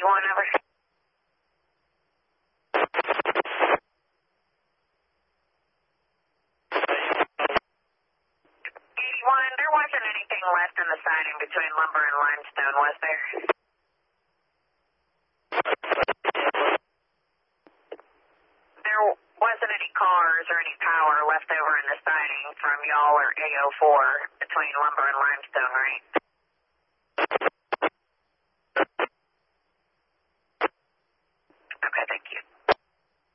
over. 81, there wasn't anything left in the siding between lumber and limestone, was there? There wasn't any cars or any power left over in the siding from y'all or AO4 between lumber and limestone, right?